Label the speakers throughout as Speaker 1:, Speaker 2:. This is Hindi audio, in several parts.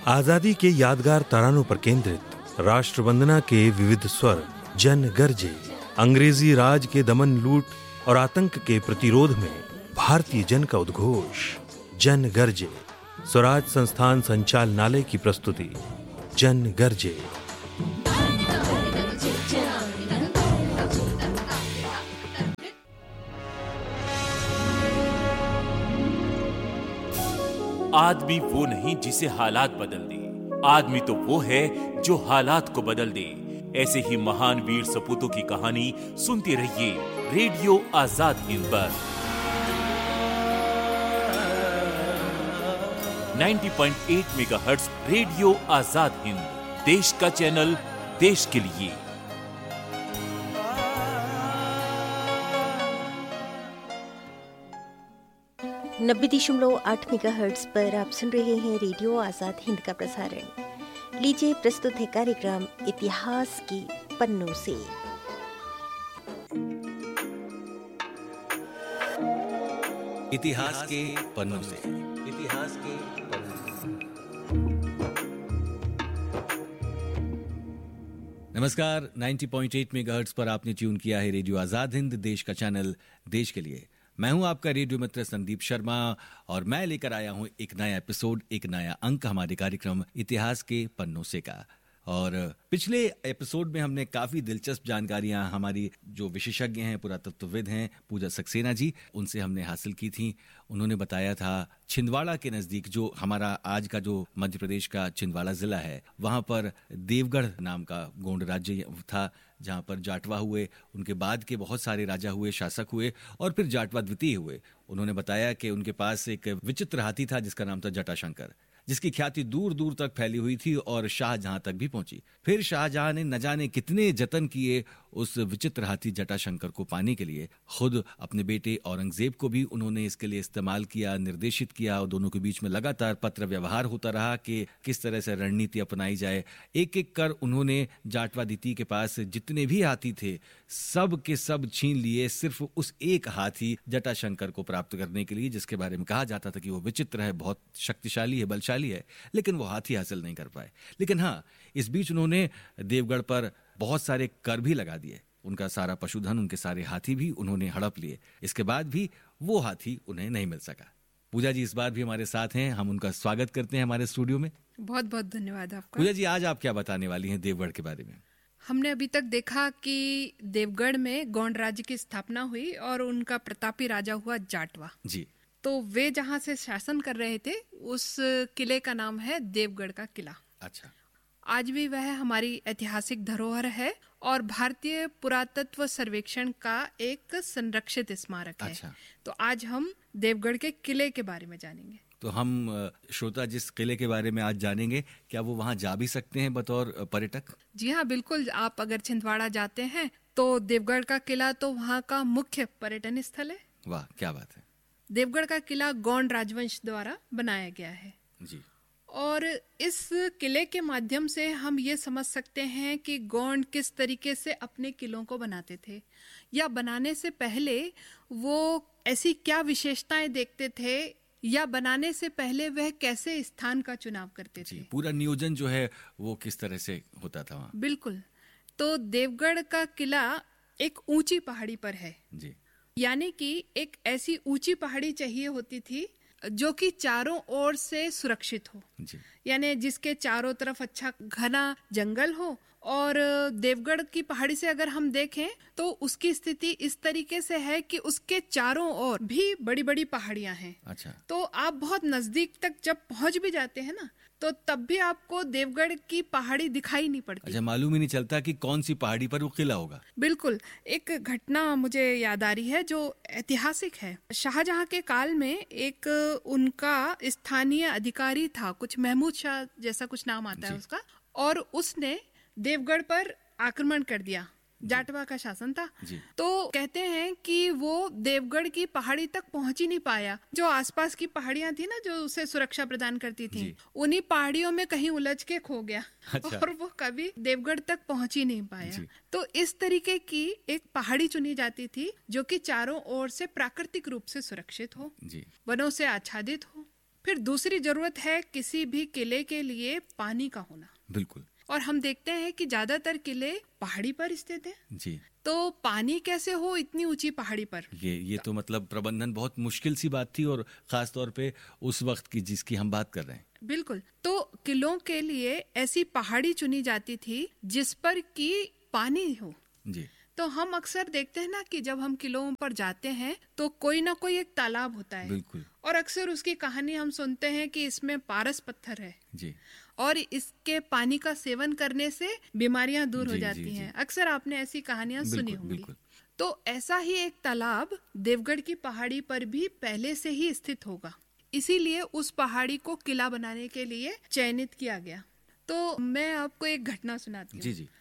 Speaker 1: आजादी के यादगार तरानों पर केंद्रित राष्ट्र वंदना के विविध स्वर, जन गर्जे। अंग्रेजी राज के दमन, लूट और आतंक के प्रतिरोध में भारतीय जन का उद्घोष, जन गर्जे। स्वराज संस्थान संचालनालय की प्रस्तुति, जन गर्जे।
Speaker 2: आदमी वो नहीं जिसे हालात बदल दे, आदमी तो वो है जो हालात को बदल दे। ऐसे ही महान वीर सपूतों की कहानी सुनते रहिए रेडियो आजाद हिंद पर 90.8 मेगाहर्ट्ज। रेडियो आजाद हिंद, देश का चैनल, देश के लिए।
Speaker 3: 90.8 मेगाहर्ट्ज पर आप सुन रहे हैं रेडियो आजाद हिंद का प्रसारण। लीजिए, प्रस्तुत है कार्यक्रम इतिहास की पन्नों से।
Speaker 4: इतिहास के पन्नों से। इतिहास के पन्नों से। नमस्कार, 90.8 मेगाहर्ट्ज पर आपने ट्यून किया है रेडियो आजाद हिंद, देश का चैनल, देश के लिए। मैं हूं आपका रेडियो मित्र संदीप शर्मा और मैं लेकर आया हूं एक नया एपिसोड, एक नया अंक हमारे कार्यक्रम इतिहास के पन्नों से का। और पिछले एपिसोड में हमने काफ़ी दिलचस्प जानकारियां हमारी जो विशेषज्ञ हैं, पुरातत्वविद हैं, पूजा सक्सेना जी, उनसे हमने हासिल की थी। उन्होंने बताया था छिंदवाड़ा के नज़दीक, जो हमारा आज का जो मध्य प्रदेश का छिंदवाड़ा ज़िला है, वहाँ पर देवगढ़ नाम का गोंड राज्य था, जहाँ पर जाटवा हुए। उनके बाद के बहुत सारे राजा हुए, शासक हुए और फिर जाटवा द्वितीय हुए। उन्होंने बताया कि उनके पास एक विचित्र हाथी था जिसका नाम था जटाशंकर, जिसकी ख्याति दूर दूर तक फैली हुई थी और शाहजहां तक भी पहुंची। फिर शाहजहां ने न जाने कितने जतन किए उस विचित्र हाथी जटाशंकर को पाने के लिए। खुद अपने बेटे औरंगजेब को भी उन्होंने इसके लिए इस्तेमाल किया, निर्देशित किया, और दोनों के बीच में लगातार पत्र व्यवहार होता रहा कि किस तरह से रणनीति अपनाई जाए। एक एक कर उन्होंने जाटवा द्वितीय के पास जितने भी हाथी थे सब के सब छीन लिए, सिर्फ उस एक हाथी जटाशंकर को प्राप्त करने के लिए, जिसके बारे में कहा जाता था कि वो विचित्र है, बहुत शक्तिशाली है, बलशाली है, लेकिन वो हाथी हासिल नहीं कर पाए। लेकिन हाँ, इस बीच उन्होंने देवगढ़ पर बहुत सारे कर भी लगा दिए। उनका सारा पशुधन, उनके सारे हाथी भी उन्होंने हड़प लिए। इसके बाद भी वो हाथी उन्हें नहीं मिल सका। पूजा जी इस बार भी हमारे साथ हैं, हम उनका स्वागत करते हैं हमारे स्टूडियो में।
Speaker 5: बहुत बहुत धन्यवाद आपका।
Speaker 4: पूजा जी, आज आप क्या बताने वाली हैं देवगढ़ के बारे में?
Speaker 5: हमने अभी तक देखा कि देवगढ़ में गोंड राज्य की स्थापना हुई और उनका प्रतापी राजा हुआ जाटवा
Speaker 4: जी।
Speaker 5: तो वे जहाँ से शासन कर रहे थे उस किले का नाम है देवगढ़ का किला।
Speaker 4: अच्छा।
Speaker 5: आज भी वह हमारी ऐतिहासिक धरोहर है और भारतीय पुरातत्व सर्वेक्षण का एक संरक्षित स्मारक है।
Speaker 4: अच्छा।
Speaker 5: तो आज हम देवगढ़ के किले के बारे में जानेंगे।
Speaker 4: तो हम श्रोता जिस किले के बारे में आज जानेंगे, क्या वो वहाँ जा भी सकते हैं बतौर पर्यटक?
Speaker 5: जी हाँ, बिल्कुल। आप अगर छिंदवाड़ा जाते हैं तो देवगढ़ का किला तो वहाँ का मुख्य पर्यटन स्थल है।
Speaker 4: वाह, क्या बात है।
Speaker 5: देवगढ़ का किला गोंड राजवंश द्वारा बनाया गया है
Speaker 4: जी।
Speaker 5: और इस किले के माध्यम से हम ये समझ सकते हैं कि गोंड किस तरीके से अपने किलों को बनाते थे, या बनाने से पहले वो ऐसी क्या विशेषताएं देखते थे, या बनाने से पहले वह कैसे स्थान का चुनाव करते थे।
Speaker 4: पूरा नियोजन जो है वो किस तरह से होता था वहाँ।
Speaker 5: बिल्कुल। तो देवगढ़ का किला एक ऊंची पहाड़ी पर है
Speaker 4: जी।
Speaker 5: यानी कि एक ऐसी ऊंची पहाड़ी चाहिए होती थी जो कि चारों ओर से सुरक्षित हो
Speaker 4: जी।
Speaker 5: यानी जिसके चारों तरफ अच्छा घना जंगल हो। और देवगढ़ की पहाड़ी से अगर हम देखें तो उसकी स्थिति इस तरीके से है कि उसके चारों ओर भी बड़ी बड़ी पहाड़ियां हैं।
Speaker 4: अच्छा।
Speaker 5: तो आप बहुत नजदीक तक जब पहुंच भी जाते हैं ना, तो तब भी आपको देवगढ़ की पहाड़ी दिखाई नहीं पड़ती।
Speaker 4: अच्छा, मालूम ही नहीं चलता कि कौन सी पहाड़ी पर वो किला होगा।
Speaker 5: बिल्कुल। एक घटना मुझे याद आ रही है जो ऐतिहासिक है। शाहजहां के काल में एक उनका स्थानीय अधिकारी था, कुछ महमूद शाह जैसा कुछ नाम आता है उसका, और उसने देवगढ़ पर आक्रमण कर दिया। जाटवा का शासन था। तो कहते हैं कि वो देवगढ़ की पहाड़ी तक पहुंच ही नहीं पाया। जो आसपास की पहाड़ियां थी ना, जो उसे सुरक्षा प्रदान करती थी, उन्हीं पहाड़ियों में कहीं उलझ के खो गया। अच्छा। और वो कभी देवगढ़ तक पहुंच ही नहीं पाया। तो इस तरीके की एक पहाड़ी चुनी जाती थी जो कि चारों ओर से प्राकृतिक रूप से सुरक्षित हो, वनों से आच्छादित हो, फिर दूसरी जरूरत है किसी भी किले के लिए पानी का होना।
Speaker 4: बिल्कुल।
Speaker 5: और हम देखते हैं कि ज्यादातर किले पहाड़ी पर स्थित हैं।
Speaker 4: जी।
Speaker 5: तो पानी कैसे हो इतनी ऊंची पहाड़ी पर?
Speaker 4: ये तो मतलब प्रबंधन बहुत मुश्किल सी बात थी, और खास तौर पे उस वक्त की जिसकी हम बात कर रहे हैं।
Speaker 5: बिल्कुल। तो किलों के लिए ऐसी पहाड़ी चुनी जाती थी जिस पर कि पानी हो।
Speaker 4: जी।
Speaker 5: तो हम अक्सर देखते हैं ना कि जब हम किलों पर जाते हैं तो कोई ना कोई एक तालाब होता है।
Speaker 4: बिल्कुल।
Speaker 5: और अक्सर उसकी कहानी हम सुनते हैं कि इसमें पारस पत्थर है।
Speaker 4: जी।
Speaker 5: और इसके पानी का सेवन करने से बीमारियां दूर हो
Speaker 4: जी,
Speaker 5: जाती
Speaker 4: जी,
Speaker 5: हैं। अक्सर आपने ऐसी कहानियां सुनी होंगी।
Speaker 4: बिल्कुल।
Speaker 5: तो ऐसा ही एक तालाब देवगढ़ की पहाड़ी पर भी पहले से ही स्थित होगा, इसीलिए उस पहाड़ी को किला बनाने के लिए चयनित किया गया। तो मैं आपको एक घटना सुनाती हूँ।
Speaker 4: जी जी।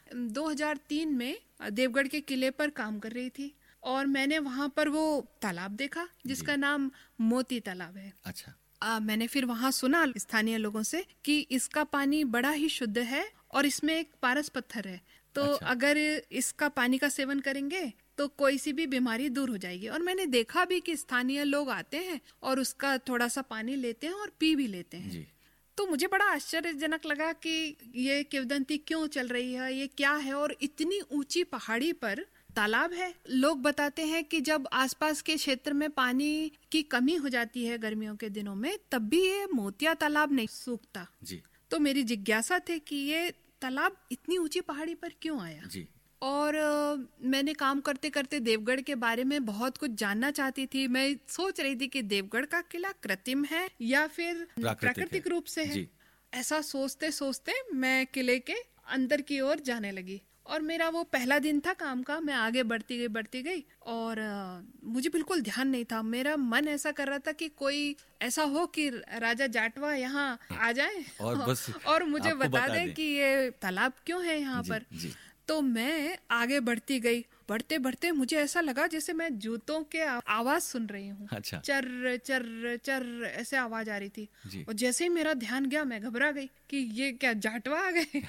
Speaker 5: 2003 में देवगढ़ के किले पर काम कर रही थी और मैंने वहाँ पर वो तालाब देखा जिसका नाम मोती तालाब है।
Speaker 4: अच्छा।
Speaker 5: मैंने फिर वहाँ सुना स्थानीय लोगों से कि इसका पानी बड़ा ही शुद्ध है और इसमें एक पारस पत्थर है, तो
Speaker 4: अच्छा।
Speaker 5: अगर इसका पानी का सेवन करेंगे तो कोई सी भी बीमारी दूर हो जाएगी। और मैंने देखा भी कि स्थानीय लोग आते हैं और उसका थोड़ा सा पानी लेते हैं और पी भी लेते हैं।
Speaker 4: जी।
Speaker 5: तो मुझे बड़ा आश्चर्यजनक लगा कि ये किंवदंती क्यों चल रही है, ये क्या है, और इतनी ऊंची पहाड़ी पर तालाब है। लोग बताते हैं कि जब आसपास के क्षेत्र में पानी की कमी हो जाती है गर्मियों के दिनों में, तब भी ये मोतिया तालाब नहीं सूखता।
Speaker 4: जी।
Speaker 5: तो मेरी जिज्ञासा थी कि ये तालाब इतनी ऊंची पहाड़ी पर क्यों आया।
Speaker 4: जी।
Speaker 5: और मैंने काम करते करते देवगढ़ के बारे में बहुत कुछ जानना चाहती थी। मैं सोच रही थी कि देवगढ़ का किला कृत्रिम है या फिर प्राकृतिक रूप से है। ऐसा सोचते सोचते मैं किले के अंदर की ओर जाने लगी और मेरा वो पहला दिन था काम का। मैं आगे बढ़ती गई और मुझे बिल्कुल ध्यान नहीं था। मेरा मन ऐसा कर रहा था कि कोई ऐसा हो कि राजा जाटवा यहाँ आ जाए
Speaker 4: और बस
Speaker 5: और मुझे बता दे
Speaker 4: दें
Speaker 5: कि ये तालाब क्यों है यहाँ पर।
Speaker 4: जी।
Speaker 5: तो मैं आगे बढ़ती गई। बढ़ते बढ़ते मुझे ऐसा लगा जैसे मैं जूतों के आवाज सुन रही हूँ।
Speaker 4: अच्छा।
Speaker 5: चर चर चर ऐसे आवाज आ रही थी।
Speaker 4: जी।
Speaker 5: और जैसे ही मेरा ध्यान गया मैं घबरा गई कि ये क्या जाटवा आ गए।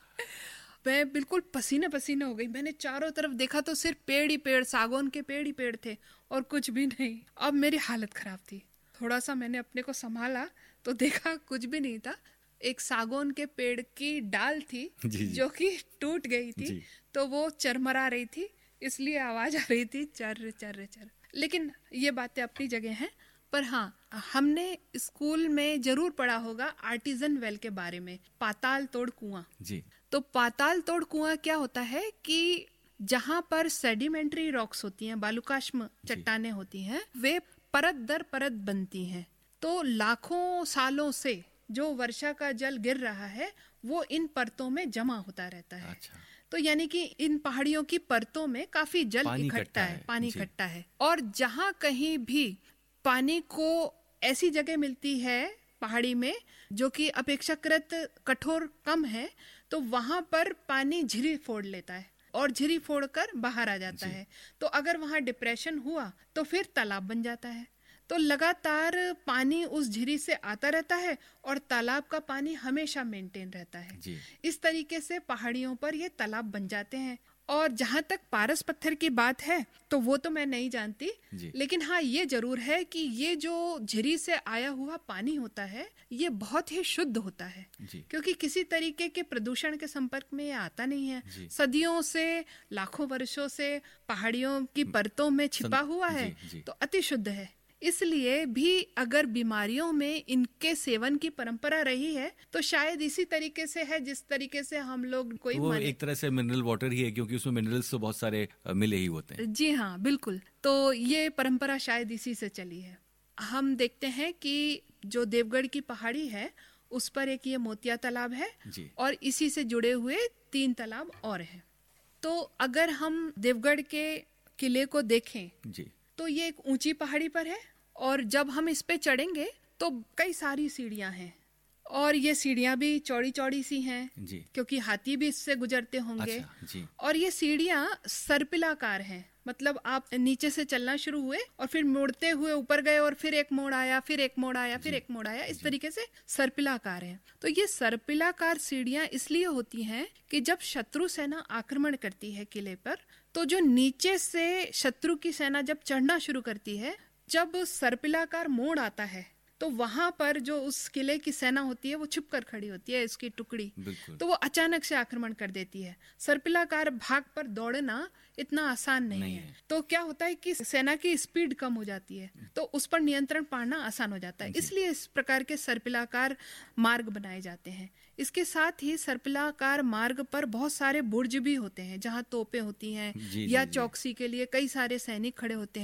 Speaker 5: मैं बिल्कुल पसीने पसीने हो गई। मैंने चारों तरफ देखा तो सिर्फ पेड़ ही पेड़, सागौन के पेड़ ही पेड़ थे और कुछ भी नहीं। अब मेरी हालत खराब थी। थोड़ा सा मैंने अपने को संभाला तो देखा कुछ भी नहीं था। एक सागौन के पेड़ की डाल थी जो कि टूट गई थी, तो वो चरमरा रही थी, इसलिए आवाज आ रही थी चर चर चर। लेकिन ये बातें अपनी जगह हैं। पर हाँ, हमने स्कूल में जरूर पढ़ा होगा आर्टिजन वेल के बारे में, पाताल तोड़ कुआं।
Speaker 4: जी।
Speaker 5: तो पाताल तोड़ कुआं क्या होता है कि जहाँ पर सेडिमेंट्री रॉक्स होती हैं, बालुकाष्म चट्टानें होती हैं, वे परत दर परत बनती हैं। तो लाखों सालों से जो वर्षा का जल गिर रहा है वो इन परतों में जमा होता रहता है।
Speaker 4: अच्छा।
Speaker 5: तो यानी कि इन पहाड़ियों की परतों में काफी जल इकट्ठा है, पानी इकट्ठा है। और जहाँ कहीं भी पानी को ऐसी जगह मिलती है पहाड़ी में जो कि अपेक्षाकृत कठोर कम है, तो वहां पर पानी झिरी फोड़ लेता है और झिरी फोड़ कर बाहर आ जाता है। तो अगर वहां डिप्रेशन हुआ तो फिर तालाब बन जाता है। तो लगातार पानी उस झिरी से आता रहता है और तालाब का पानी हमेशा मेंटेन रहता है। इस तरीके से पहाड़ियों पर ये तालाब बन जाते हैं। और जहाँ तक पारस पत्थर की बात है तो वो तो मैं नहीं जानती, लेकिन हाँ ये जरूर है कि ये जो झिरी से आया हुआ पानी होता है ये बहुत ही शुद्ध होता है, क्योंकि किसी तरीके के प्रदूषण के संपर्क में ये आता नहीं है। सदियों से, लाखों वर्षों से पहाड़ियों की परतों में छिपा हुआ है, तो अति शुद्ध है। इसलिए भी अगर बीमारियों में इनके सेवन की परंपरा रही है तो शायद इसी तरीके से है जिस तरीके से हम लोग कोई
Speaker 4: वो एक तरह से मिनरल वाटर ही है, क्योंकि उसमें मिनरल्स तो बहुत सारे मिले ही होते हैं।
Speaker 5: जी हाँ, बिल्कुल। तो ये परंपरा शायद इसी से चली है। हम देखते हैं कि जो देवगढ़ की पहाड़ी है उस पर एक ये मोतिया तालाब है और इसी से जुड़े हुए 3 तालाब और हैं। तो अगर हम देवगढ़ के किले को देखें तो ये एक ऊंची पहाड़ी पर है और जब हम इस पे चढ़ेंगे तो कई सारी सीढ़ियां हैं और ये सीढ़ियां भी चौड़ी चौड़ी सी हैं क्योंकि हाथी भी इससे गुजरते होंगे। और ये सीढ़ियां सर्पिलाकार हैं, मतलब आप नीचे से चलना शुरू हुए और फिर मुड़ते हुए ऊपर गए और फिर एक मोड़ आया, फिर एक मोड़ आया, फिर एक मोड़ आया, इस तरीके से सर्पिलाकार है। तो ये सर्पिलाकार सीढ़ियां इसलिए होती हैं कि जब शत्रु सेना आक्रमण करती है किले पर, तो जो नीचे से शत्रु की सेना जब चढ़ना शुरू करती है, जब सर्पिलाकार मोड़ आता है तो वहां पर जो उस किले की सेना होती है वो छुप कर खड़ी होती है, इसकी टुकड़ी, तो वो अचानक से आक्रमण कर देती है। सर्पिलाकार भाग पर दौड़ना इतना आसान नहीं है। तो क्या होता है कि सेना की स्पीड कम हो जाती है, तो उस पर नियंत्रण पाना आसान हो जाता है। इसलिए इस प्रकार के सर्पिलाकार मार्ग बनाए जाते हैं। इसके साथ ही सर्पिलाकार मार्ग पर बहुत सारे बुर्ज भी होते हैं जहाँ तोपें होती हैं या चौकसी के लिए कई सारे सैनिक खड़े होते हैं।